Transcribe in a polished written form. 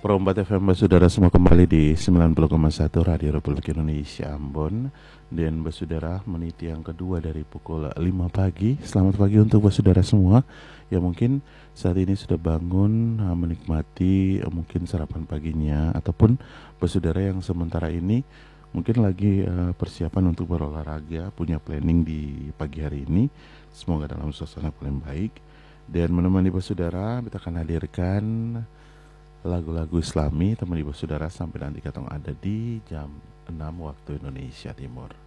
Perombat FM Basudara semua kembali di 90,1 Radio Republik Indonesia Ambon. Dan Basudara meniti yang kedua dari pukul 5 pagi. Selamat pagi untuk Basudara semua yang mungkin saat ini sudah bangun menikmati mungkin sarapan paginya, ataupun Basudara yang sementara ini mungkin lagi persiapan untuk berolahraga, punya planning di pagi hari ini. Semoga dalam suasana paling baik. Dan menemani Basudara, kita akan hadirkan lagu-lagu Islami teman ibu saudara sampai nanti katong ada di jam 6 waktu Indonesia Timur.